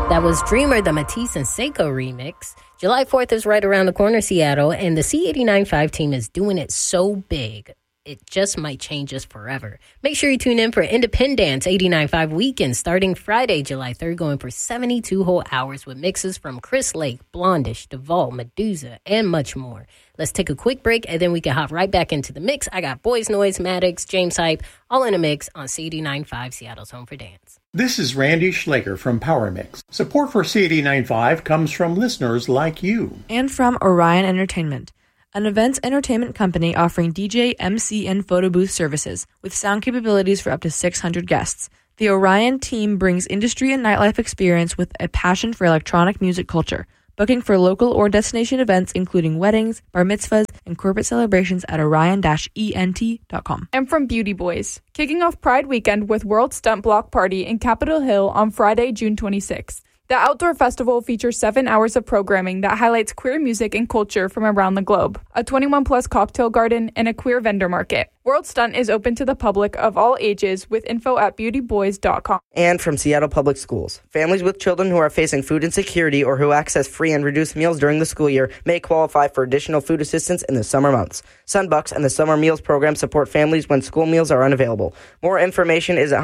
That was Dreamer, the Matisse and Seiko remix. July 4th is right around the corner, Seattle, and the C89.5 team is doing it so big, it just might change us forever. Make sure you tune in for Independence 89.5 Weekend starting Friday, July 3rd, going for 72 whole hours with mixes from Chris Lake, Blondish, Duvall, Medusa, and much more. Let's take a quick break, and then we can hop right back into the mix. I got Boys Noise, Maddox, James Hype, all in a mix on C89.5, Seattle's Home for Dance. This is Randy Schlager from Power Mix. Support for C89.5 comes from listeners like you. And from Orion Entertainment, an events entertainment company offering DJ, MC, and photo booth services with sound capabilities for up to 600 guests. The Orion team brings industry and nightlife experience with a passion for electronic music culture. Booking for local or destination events including weddings, bar mitzvahs, and corporate celebrations at orion-ent.com. And from Beauty Boys, kicking off Pride Weekend with World Stunt Block Party in Capitol Hill on Friday, June 26th. The outdoor festival features 7 hours of programming that highlights queer music and culture from around the globe, a 21-plus cocktail garden, and a queer vendor market. World Stunt is open to the public of all ages with info at beautyboys.com. And from Seattle Public Schools, families with children who are facing food insecurity or who access free and reduced meals during the school year may qualify for additional food assistance in the summer months. Sunbucks and the Summer Meals Program support families when school meals are unavailable. More information is at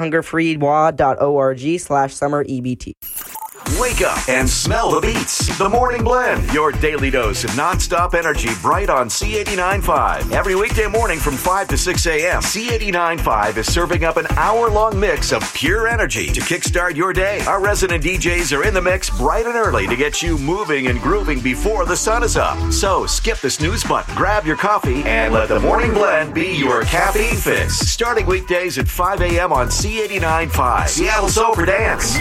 hungerfreewa.org/summerebt. Wake up and smell the beats. The Morning Blend, your daily dose of nonstop energy, bright on C89.5. Every weekday morning from 5 to 6 a.m., C89.5 is serving up an hour-long mix of pure energy to kickstart your day. Our resident DJs are in the mix bright and early to get you moving and grooving before the sun is up. So skip the snooze button, grab your coffee, and let the Morning Blend be your caffeine fix. Starting weekdays at 5 a.m. on C89.5, Seattle's Home for Dance.